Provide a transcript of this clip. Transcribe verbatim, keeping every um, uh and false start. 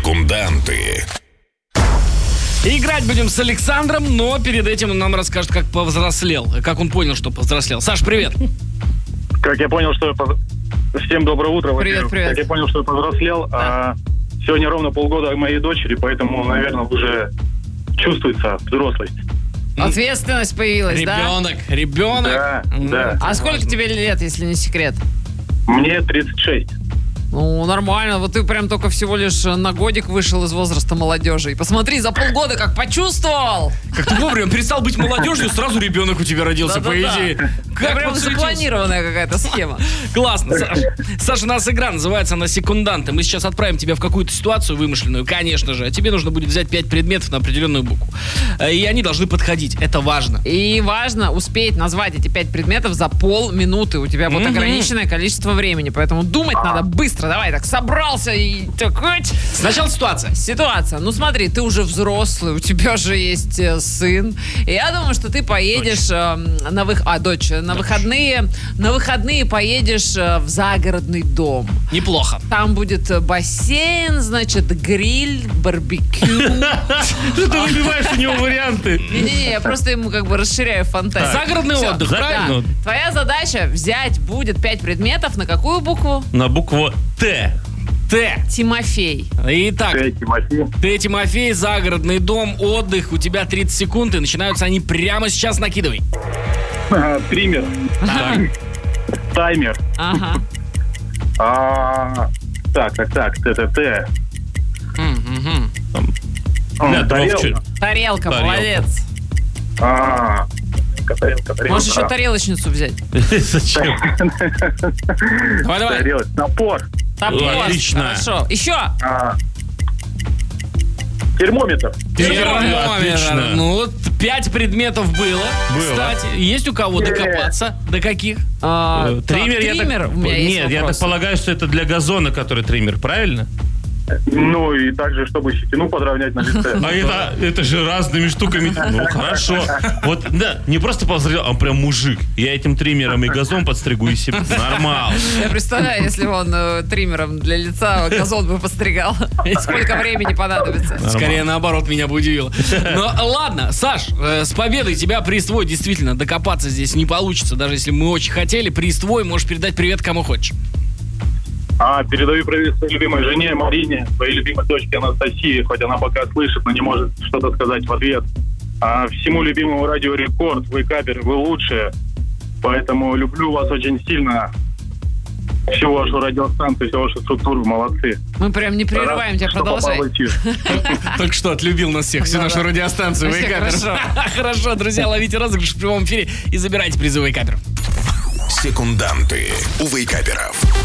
Секунданты. Играть будем с Александром, но перед этим он нам расскажет, как повзрослел. Как он понял, что повзрослел. Саш, привет. Как я понял, что я поз... Всем доброе утро. Привет, привет. Как я понял, что я повзрослел, Да. а сегодня ровно полгода моей дочери, поэтому, наверное, уже чувствуется взрослость. Ответственность появилась, да? Ребенок, ребенок. Да, да. А сколько тебе лет, если не секрет? Мне тридцать шесть. Ну, нормально. Вот ты прям только всего лишь на годик вышел из возраста молодежи. И посмотри, за полгода как почувствовал. Как ты вовремя перестал быть молодежью, сразу ребенок у тебя родился, по Да-да-да. идее. Как прям подсуетился. запланированная какая-то схема. Классно, Саша. Саша, у нас игра называется «На секунданты». Мы сейчас отправим тебя в какую-то ситуацию вымышленную, конечно же. А тебе нужно будет взять пять предметов на определенную букву. И они должны подходить. Это важно. И важно успеть назвать эти пять предметов за полминуты. У тебя будет Мгм. ограниченное количество времени. Поэтому думать надо быстро. Давай, так собрался и так... хоть. Сначала ситуация. Ситуация. Ну смотри, ты уже взрослый, у тебя же есть э, сын. И я думаю, что ты поедешь э, на вых... а, дочь, на выходные, на выходные поедешь э, в загородный дом. Неплохо. Там будет э, бассейн, значит, гриль, барбекю. Что ты выбиваешь у него варианты? Не-не-не, я просто ему как бы расширяю фантазию. Загородный Всё. отдых, Да. правильно? Твоя задача взять будет пять предметов. На какую букву? На букву Т. Т. Тимофей. Итак, Т. Тимофей. ты, Тимофей, загородный дом, отдых. У тебя тридцать секунд, и начинаются они прямо сейчас. Накидывай. А, Триммер. Таймер. Ага. А, Так, так, так. Т-Т-Т. М, мгм. Бля, Тарелка. Вовчик. Тарелка, Тарелка. молодец. А, тарелка, тарелка. Можешь еще тарелочницу взять. Зачем? Давай, давай. Тарелка. Напор. Топор. Отлично. Хорошо. Еще. А, Термометр. Термометр. Отлично. Ну вот пять предметов было. Было. Кстати, есть у кого докопаться? До каких? А, Э, так, Триммер, я так... триммер, у меня есть Нет, я так вопрос. полагаю, что это для газона, который триммер, правильно? Ну и также, чтобы щетину подровнять на лице. А это, это же разными штуками. Ну, хорошо. Вот, да, не просто повзрослел, а он прям мужик. Я этим триммером и газон подстригу и себе. Нормал. Я представляю, если он э, триммером для лица газон бы постригал. Сколько времени понадобится. Скорее наоборот, меня бы удивило. Но ладно, Саш, э, с победой тебя приз твой. Действительно, докопаться здесь не получится. Даже если мы очень хотели, приз твой. Можешь передать привет кому хочешь. А, передаю привет своей любимой жене Марине, своей любимой дочке Анастасии, хоть она пока слышит, но не может что-то сказать в ответ. А всему любимому радио Рекорд, вы каперы, вы лучшие. Поэтому люблю вас очень сильно. Всю вашу радиостанцию, всю вашу структуру, молодцы. Мы прям не прерываем тебя, Что продолжай. попало в эфир. Только что отлюбил нас всех, всю Да-да. нашу радиостанцию. Вообще Вейкапер. хорошо. Хорошо, друзья, ловите розыгрыш в прямом эфире и забирайте призы Вейкапер. Секунданты у Вейкаперов.